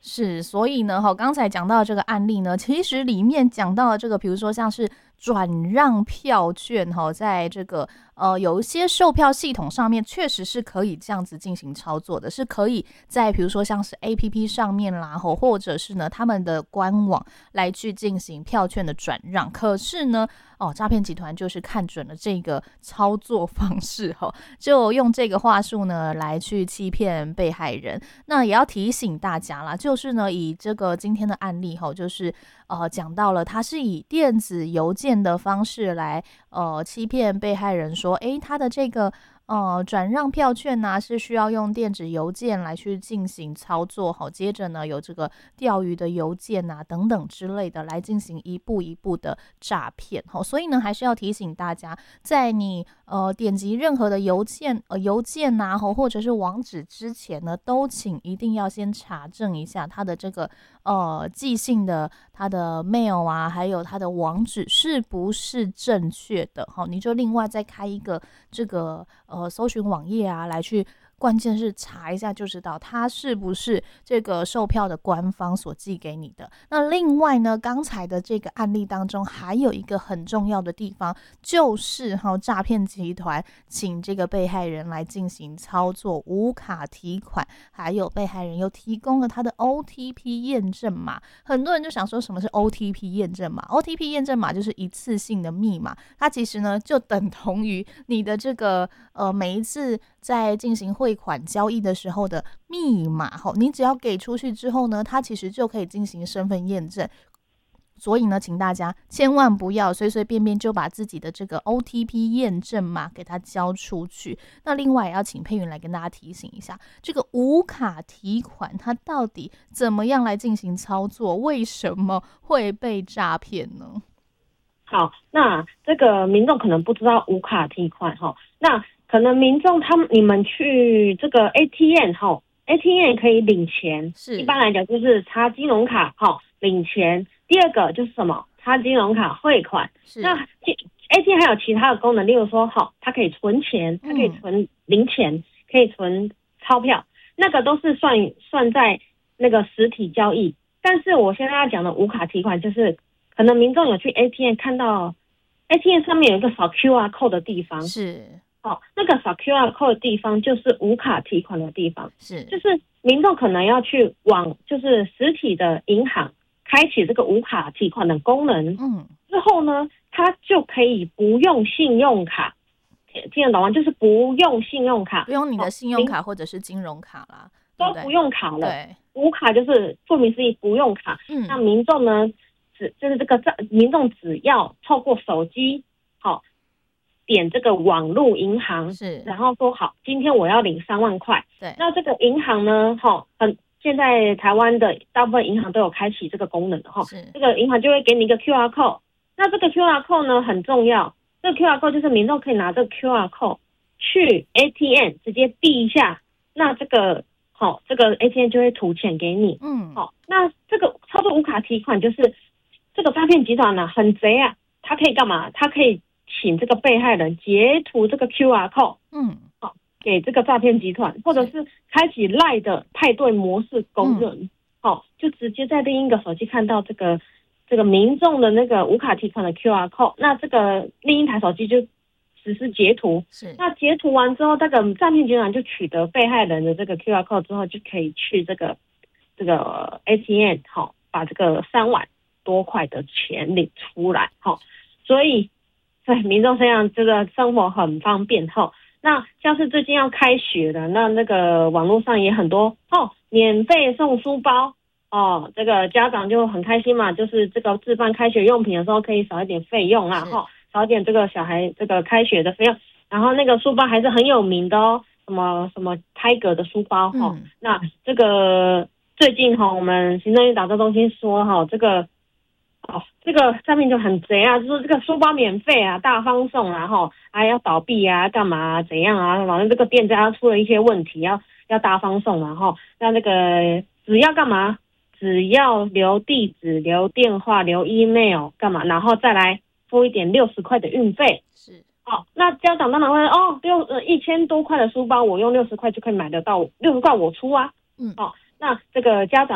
是，所以呢，刚才讲到这个案例呢，其实里面讲到了这个，比如说像是转让票券在这个有一些售票系统上面确实是可以这样子进行操作的，是可以在比如说像是 APP 上面啦，或者是呢他们的官网来去进行票券的转让。可是呢，诈骗集团就是看准了这个操作方式就用这个话术呢来去欺骗被害人。那也要提醒大家啦，就是呢以这个今天的案例就是讲到了他是以电子邮件的方式来欺骗被害人说他的这个转让票券呢是需要用电子邮件来去进行操作接着呢有这个钓鱼的邮件啊等等之类的来进行一步一步的诈骗所以呢还是要提醒大家，在你点击任何的邮件啊或者是网址之前呢，都请一定要先查证一下它的这个寄信的它的 mail 啊，还有它的网址是不是正确的你就另外再开一个这个搜寻网页啊，来去关键是查一下就知道它是不是这个售票的官方所寄给你的。那另外呢，刚才的这个案例当中还有一个很重要的地方，就是诈骗集团请这个被害人来进行操作无卡提款，还有被害人又提供了他的 OTP 验证码。很多人就想说什么是 OTP 验证码？ OTP 验证码就是一次性的密码，它其实呢就等同于你的这个每一次在进行汇款交易的时候的密码你只要给出去之后呢，它其实就可以进行身份验证。所以呢，请大家千万不要随随便便就把自己的这个 OTP 验证码给它交出去。那另外也要请佩云来跟大家提醒一下，这个无卡提款它到底怎么样来进行操作，为什么会被诈骗呢？ 好，那这个民众可能不知道无卡提款那可能民众你们去这个 ATM 可以领钱， 是一般来讲就是插金融卡领钱。第二个就是什么？插金融卡汇款。那 ATM 还有其他的功能，例如说它可以存钱，它可以存零钱，可以存钞票，那个都是算在那个实体交易。但是我现在要讲的无卡提款，就是可能民众有去 ATM 看到 ATM 上面有一个扫 QR code 的地方， 是那个扫 QR code 的地方就是无卡提款的地方， 是就是民众可能要去就是实体的银行开启这个无卡提款的功能，之后呢，他就可以不用信用卡，听得懂吗？就是不用信用卡， 不用你的信用卡或者是金融卡啦， 都不用卡了。 对， 无卡就是顾名思义不用卡。那民众呢，就是民众只要透过手机，点这个网络银行，然后说好，今天我要领3万块。 对， 那这个银行呢，现在台湾的大部分银行都有开启这个功能的这个银行就会给你一个 QR code。那这个 QR code 呢很重要，这个 QR code 就是民众可以拿这个 QR code 去 ATM 直接递一下，那这个 ATM 就会吐钱给你。那这个操作无卡提款就是这个诈骗集团呢很贼啊，他可以干嘛？他可以请这个被害人截图这个 QR code，给这个诈骗集团，或者是开启 LINE 的派对模式功能，就直接在另一个手机看到这个民众的那个无卡提款的 QR code， 那这个另一台手机就实施截图，那截图完之后，这个诈骗集团就取得被害人的这个 QR code 之后，就可以去这个 ATM 把这个3万多块的钱领出来，所以对民众这样这个生活很方便那像是最近要开学了，那个网络上也很多免费送书包这个家长就很开心嘛，就是这个置办开学用品的时候可以少一点费用啊少一点这个小孩这个开学的费用。然后那个书包还是很有名的什么泰格的书包那这个最近我们行政院打造中心说这个上面就很贼啊，就是这个书包免费啊，大方送啊还要倒闭啊，干嘛怎样啊？反正这个店家出了一些问题，要大方送那个只要干嘛？只要留地址、留电话、留 email 干嘛，然后再来付一点60块的运费。那家长当然会1000多块的书包，我用60块就可以买得到，60块我出啊。那这个家长